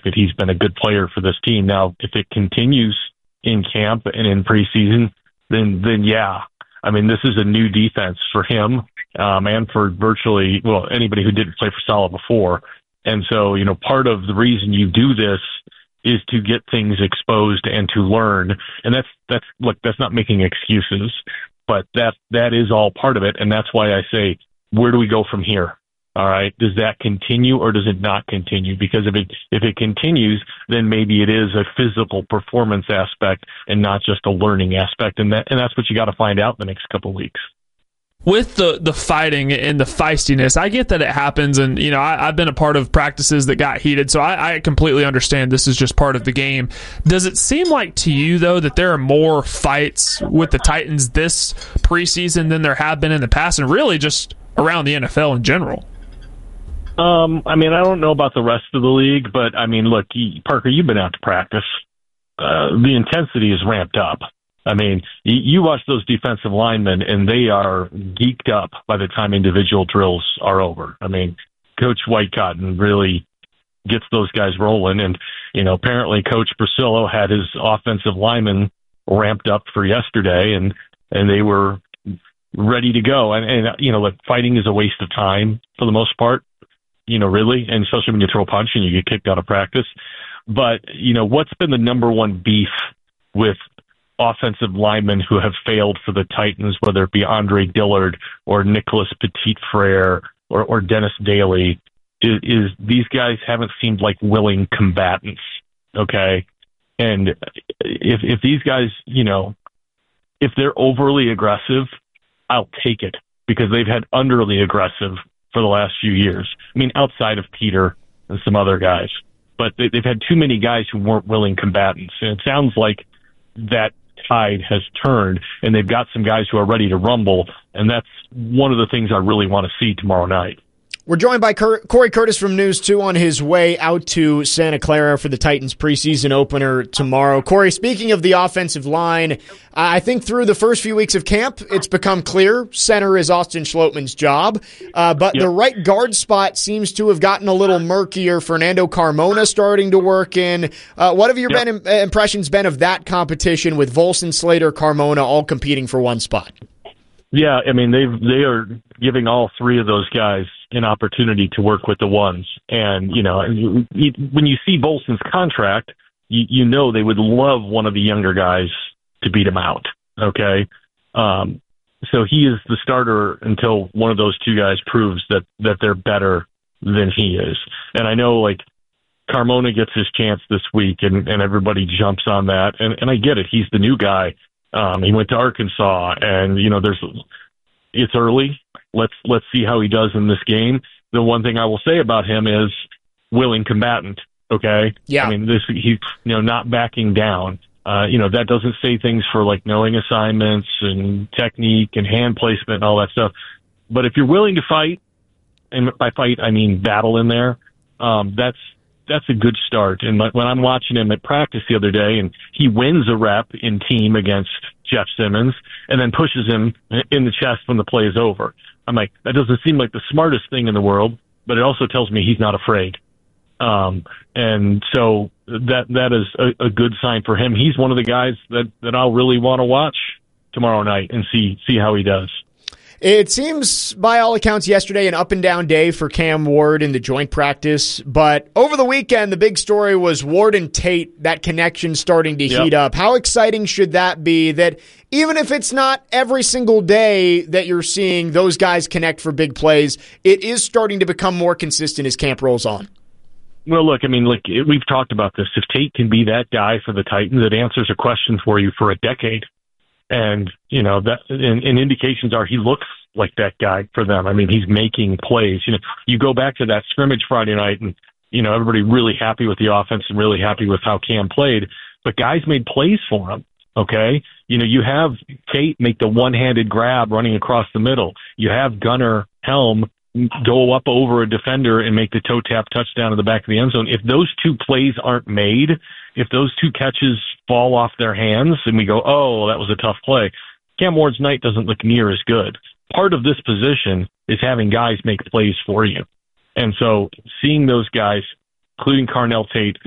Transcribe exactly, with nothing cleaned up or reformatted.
that he's been a good player for this team. Now, if it continues in camp and in preseason, then then yeah. I mean, this is a new defense for him um, and for virtually, well, anybody who didn't play for Saleh before. And so, you know, part of the reason you do this is to get things exposed and to learn. And that's, that's, look, that's not making excuses, but that, that is all part of it. And that's why I say, where do we go from here? All right. Does that continue or does it not continue? Because if it, if it continues, then maybe it is a physical performance aspect and not just a learning aspect. And that, and that's what you got to find out in the next couple of weeks. With the, the fighting and the feistiness, I get that it happens, and you know I, I've been a part of practices that got heated, so I, I completely understand this is just part of the game. Does it seem like to you, though, that there are more fights with the Titans this preseason than there have been in the past, and really just around the N F L in general? Um, I mean, I don't know about the rest of the league, but I mean, look, Parker, you've been out to practice. Uh, the intensity is ramped up. I mean, you watch those defensive linemen, and they are geeked up by the time individual drills are over. I mean, Coach Whitecotton really gets those guys rolling. And, you know, apparently Coach Brasillo had his offensive linemen ramped up for yesterday, and, and they were ready to go. And, and, you know, like fighting is a waste of time for the most part, you know, really, and especially when you throw a punch and you get kicked out of practice. But, you know, what's been the number one beef with offensive linemen who have failed for the Titans, whether it be Andre Dillard or Nicholas Petit-Frere or, or Dennis Daly, is, is these guys haven't seemed like willing combatants, okay? And if if these guys, you know, if they're overly aggressive, I'll take it, because they've had underly aggressive for the last few years. I mean, outside of Peter and some other guys. But they, they've had too many guys who weren't willing combatants. And it sounds like that tide has turned, and they've got some guys who are ready to rumble, and that's one of the things I really want to see tomorrow night. We're joined by Cur- Corey Curtis from News two on his way out to Santa Clara for the Titans preseason opener tomorrow. Corey, speaking of the offensive line, I think through the first few weeks of camp, it's become clear center is Austin Schlottmann's job, uh, but yep. the right guard spot seems to have gotten a little murkier. Fernando Carmona starting to work in. Uh, what have your yep. been, uh, impressions been of that competition with Volson, Slater, Carmona all competing for one spot? Yeah, I mean, they they are giving all three of those guys an opportunity to work with the ones. And, you know, when you see Volson's contract, you, you know they would love one of the younger guys to beat him out, okay? Um, so he is the starter until one of those two guys proves that, that they're better than he is. And I know, like, Carmona gets his chance this week, and, and everybody jumps on that. And, and I get it. He's the new guy. Um, he went to Arkansas, and, you know, there's it's early. Let's let's see how he does in this game. The one thing I will say about him is willing combatant, okay? Yeah. I mean, this he's, you know, not backing down. Uh, you know, that doesn't say things for, like, knowing assignments and technique and hand placement and all that stuff. But if you're willing to fight, and by fight I mean battle in there, um, that's that's a good start. And when I'm watching him at practice the other day, and he wins a rep in team against Jeff Simmons and then pushes him in the chest when the play is over, I'm like, that doesn't seem like the smartest thing in the world, but it also tells me he's not afraid. Um, and so that that is a, a good sign for him. He's one of the guys that, that I'll really want to watch tomorrow night and see see how he does. It seems, by all accounts, yesterday an up-and-down day for Cam Ward in the joint practice. But over the weekend, the big story was Ward and Tate, that connection starting to yep. heat up. How exciting should that be, that even if it's not every single day that you're seeing those guys connect for big plays, it is starting to become more consistent as camp rolls on? Well, look, I mean, like we've talked about this. If Tate can be that guy for the Titans, it answers a question for you for a decade. And, you know, that and, and indications are he looks like that guy for them. I mean, he's making plays. You know, you go back to that scrimmage Friday night and, you know, everybody really happy with the offense and really happy with how Cam played, but guys made plays for him. Okay. You know, you have Tate make the one-handed grab running across the middle. You have Gunnar Helm go up over a defender and make the toe tap touchdown in the back of the end zone. If those two plays aren't made, if those two catches fall off their hands and we go, oh, that was a tough play, Cam Ward's night doesn't look near as good. Part of this position is having guys make plays for you. And so seeing those guys, including Carnell Tate,